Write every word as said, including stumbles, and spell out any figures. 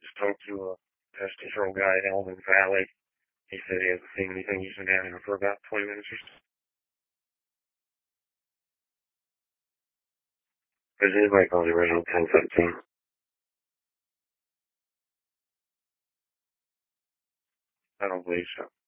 spoke to a pest control guy in Elden Valley. He said he hasn't seen anything. He's been down here for about twenty minutes or so. Is anybody on the original ten seventeen? I don't believe so.